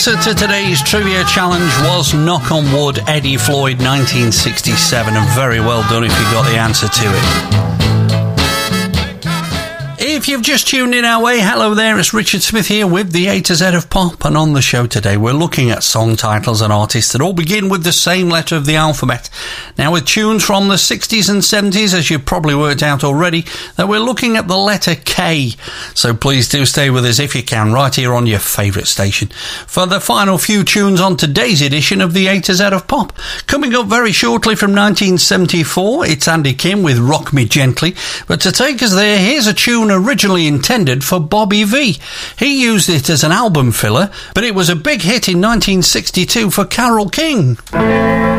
answer to today's trivia challenge was Knock on Wood, Eddie Floyd, 1967, and very well done if you got the answer to it. If you've just tuned in our way, hello there, it's Richard Smith here with the A to Z of Pop, and on the show today we're looking at song titles and artists that all begin with the same letter of the alphabet. Now, with tunes from the 60s and 70s, as you've probably worked out already, that we're looking at the letter K. So please do stay with us if you can, right here on your favourite station, for the final few tunes on today's edition of the A to Z of Pop. Coming up very shortly from 1974, it's Andy Kim with Rock Me Gently, but to take us there, here's a tune originally intended for Bobby V. He used it as an album filler, but it was a big hit in 1962 for Carole King.